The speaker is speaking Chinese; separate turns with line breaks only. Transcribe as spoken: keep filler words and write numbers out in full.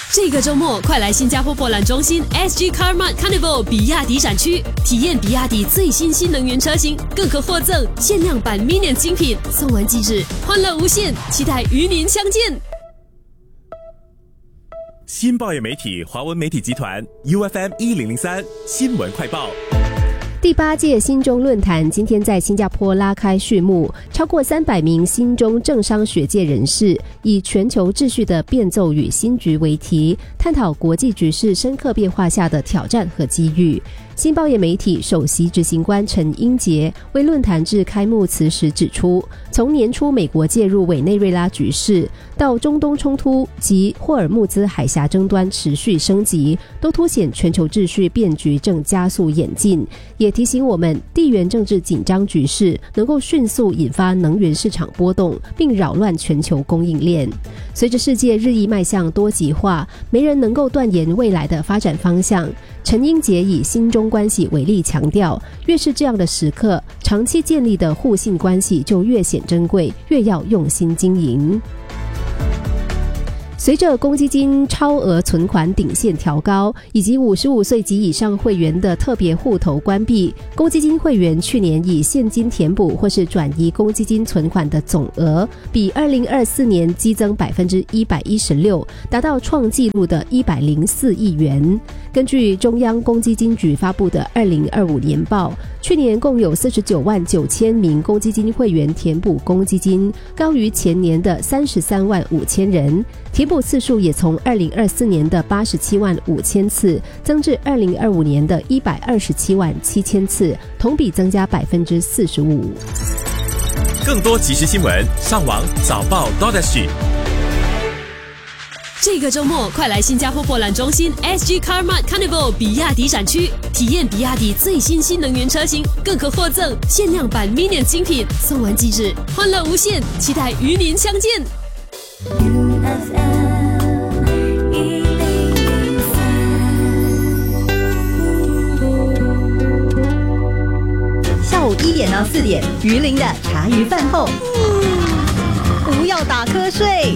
这个周末，快来新加坡博览中心 S G Car Mart Carnival 比亚迪展区，体验比亚迪最新新能源车型，更可获赠限量版 Minion 精品，送完即止，欢乐无限，期待与您相见。
新报业媒体华文媒体集团 U F M 一零零三新闻快报。
第八届新中论坛今天在新加坡拉开序幕，超过三百名新中政商学界人士以全球秩序的变奏与新局为题，探讨国际局势深刻变化下的挑战和机遇。新报业媒体首席执行官陈英杰为论坛致开幕词时指出，从年初美国介入委内瑞拉局势，到中东冲突及霍尔木兹海峡争端持续升级，都凸显全球秩序变局正加速演进，也提醒我们地缘政治紧张局势能够迅速引发能源市场波动，并扰乱全球供应链。随着世界日益迈向多极化，没人能够断言未来的发展方向。陈英杰以新中关系为例强调，越是这样的时刻，长期建立的互信关系就越显珍贵，越要用心经营。随着公积金超额存款顶线调高，以及五十五岁及以上会员的特别户头关闭，公积金会员去年以现金填补或是转移公积金存款的总额，比二零二四年激增百分之一百一十六，达到创纪录的一百零四亿元。根据中央公积金局发布的二零二五年报，去年共有四十九万九千名公积金会员填补公积金，高于前年的三十三万五千人。填补次数也从二零二四年的八十七万五千次增至二零二五年的一百二十七万七千次，同比增加百分之四十五。
更多即时新闻，上网早报 .sg。
这个周末，快来新加坡博览中心 S G Car Mart Carnival 比亚迪展区，体验比亚迪最新新能源车型，更可获赠限量版 Minion 精品，送完即止，欢乐无限，期待与您相见。
U F M 一零零三，下午一点到四点，鱼鳞的茶余饭后，不要打瞌睡。